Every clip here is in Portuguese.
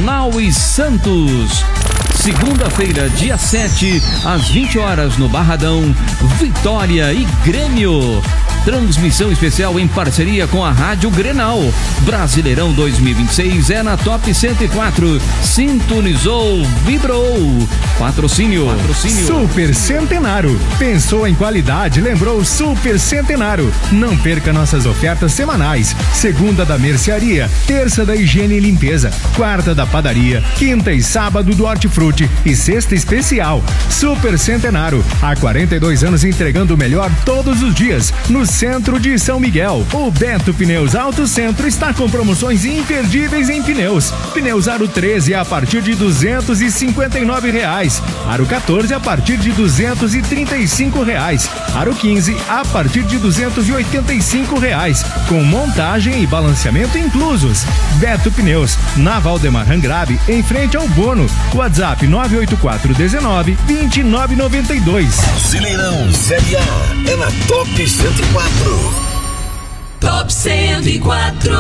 Blumenau e Santos. Segunda-feira, dia 7, às 20 horas no Barradão, Vitória e Grêmio. Transmissão especial em parceria com a Rádio Grenal. Brasileirão 2026 é na Top 104. Sintonizou, vibrou. Patrocínio. Super Centenário. Pensou em qualidade, lembrou Super Centenário. Não perca nossas ofertas semanais. Segunda da mercearia, terça da higiene e limpeza, quarta da padaria, quinta e sábado do hortifruti e sexta especial. Super Centenário. Há 42 anos entregando o melhor todos os dias. No centro de São Miguel, o Beto Pneus Auto Centro está com promoções imperdíveis em pneus. Pneus Aro 13 a partir de R$259. Aro 14 a partir de R$235. Aro 15 a partir de R$285. Com montagem e balanceamento inclusos. Beto Pneus, na Valdemar Rangrabe, em frente ao Bono. WhatsApp 98419-2992. Brasileirão Série A é na Top 104. Top 104.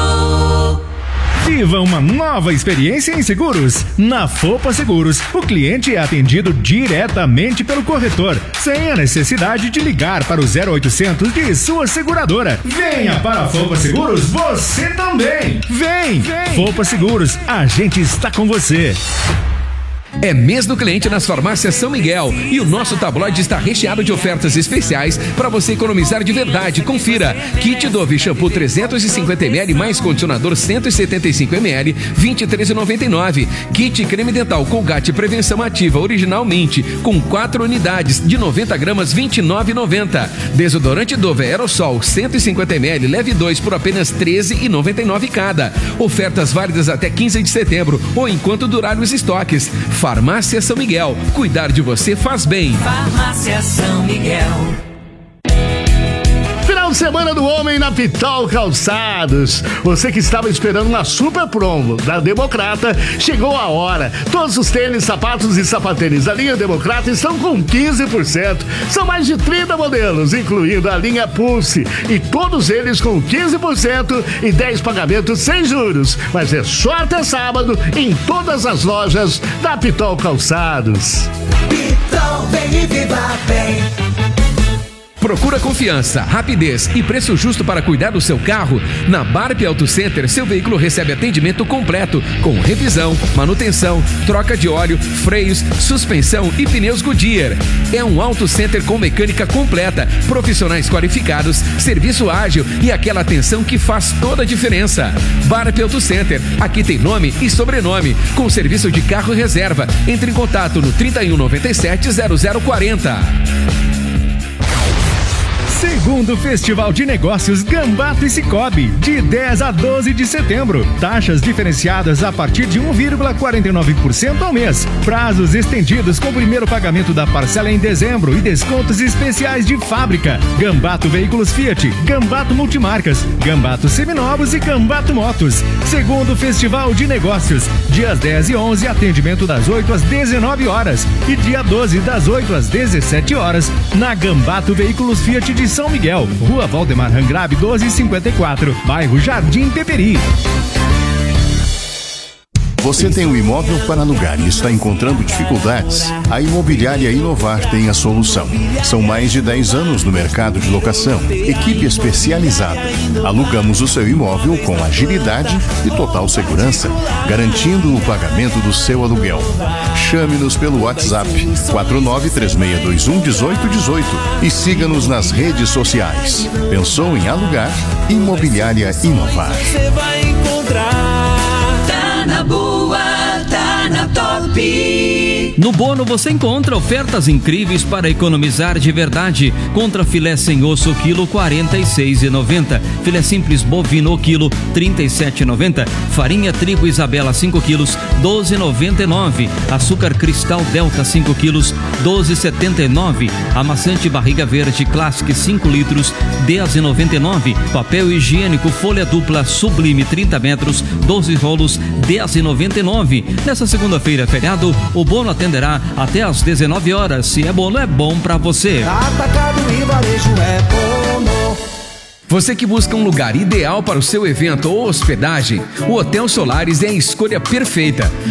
Viva uma nova experiência em seguros. Na Fopa Seguros, o cliente é atendido diretamente pelo corretor, sem a necessidade de ligar para o 0800 de sua seguradora. Venha para a Fopa Seguros, você também. Vem. Fopa Seguros, a gente está com você. É mês do cliente nas farmácias São Miguel e o nosso tabloide está recheado de ofertas especiais para você economizar de verdade. Confira: kit Dove shampoo 350ml mais condicionador 175ml, R$23,99. Kit creme dental Colgate Prevenção Ativa Original Mint com 4 unidades de 90 gramas, R$29,90. Desodorante Dove Aerosol 150ml, leve 2 por apenas R$13,99 cada. Ofertas válidas até 15 de setembro ou enquanto durarem os estoques. Farmácia São Miguel. Cuidar de você faz bem. Farmácia São Miguel. Final de semana do homem na Pitol Calçados. Você que estava esperando uma super promo da Democrata, chegou a hora. Todos os tênis, sapatos e sapatênis da linha Democrata estão com 15%. São mais de 30 modelos, incluindo a linha Pulse. E todos eles com 15% e 10 pagamentos sem juros. Mas é só até sábado em todas as lojas da Pitol Calçados. Pitol, vem e viva bem. Procura confiança, rapidez e preço justo para cuidar do seu carro? Na Barp Auto Center, seu veículo recebe atendimento completo, com revisão, manutenção, troca de óleo, freios, suspensão e pneus Goodyear. É um auto center com mecânica completa, profissionais qualificados, serviço ágil e aquela atenção que faz toda a diferença. Barp Auto Center, aqui tem nome e sobrenome, com serviço de carro reserva. Entre em contato no 3197-0040. Segundo Festival de Negócios Gambato e Cicobi, de 10 a 12 de setembro. Taxas diferenciadas a partir de 1,49% ao mês. Prazos estendidos com o primeiro pagamento da parcela em dezembro e descontos especiais de fábrica. Gambato Veículos Fiat, Gambato Multimarcas, Gambato Seminovos e Gambato Motos. Segundo Festival de Negócios, dias 10 e 11, atendimento das 8 às 19 horas e dia 12 das 8 às 17 horas na Gambato Veículos Fiat de São Miguel, Rua Valdemar Rangrabe 1254, bairro Jardim Peperi. Você tem um imóvel para alugar e está encontrando dificuldades? A Imobiliária Inovar tem a solução. São mais de 10 anos no mercado de locação. Equipe especializada. Alugamos o seu imóvel com agilidade e total segurança, garantindo o pagamento do seu aluguel. Chame-nos pelo WhatsApp 4936211818 e siga-nos nas redes sociais. Pensou em alugar? Imobiliária Inovar. Você vai encontrar. Tá na boa, tá na top. No Bono você encontra ofertas incríveis para economizar de verdade. Contra filé sem osso, quilo R$46,90. Filé simples bovino, quilo R$37,90. Farinha trigo Isabela 5 quilos, R$12,99. Açúcar cristal Delta 5 quilos, R$12,79. Amaciante barriga verde Classic 5 litros, R$10,99. Papel higiênico folha dupla Sublime 30 metros, 12 rolos, R$10,99. Nessa segunda-feira, feriado, o Bono atenderá até às 19 horas. Se é Bono, é bom pra você. Atacado e varejo é Bono. Você que busca um lugar ideal para o seu evento ou hospedagem, o Hotel Solares é a escolha perfeita.